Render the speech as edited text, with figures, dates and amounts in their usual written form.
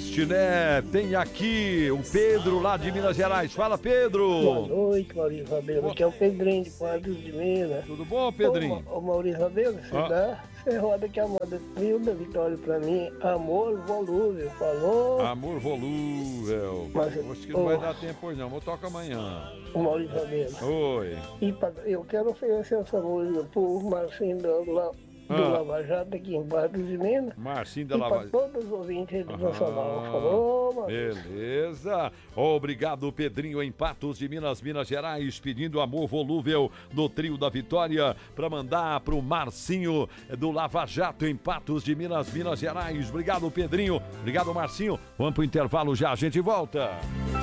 triste, né? Tem aqui o Pedro lá de Minas Gerais. Fala, Pedro! Boa noite, Maurício Rabelo. Aqui é o Pedrinho de Quadros de Minas. Tudo bom, Pedrinho? Ô, Maurício Rabelo, você roda aqui a moda Trio da Vitória pra mim. Amor volúvel, falou? Amor volúvel. Mas, acho que não vai dar tempo hoje não, vou tocar amanhã. O Maurício Rabelo. Oi. Eu quero oferecer essa música pro Marcinho do Lava Jato aqui em Quadros de Minas. Marcinho da E Lava para todos os ouvintes do Nacional. Falou, Maurício. Beleza. Obrigado, Pedrinho, em Patos de Minas Gerais, pedindo Amor Volúvel do Trio da Vitória para mandar pro Marcinho do Lava Jato em Patos de Minas Gerais. Obrigado, Pedrinho. Obrigado, Marcinho. Vamos pro intervalo já, a gente volta.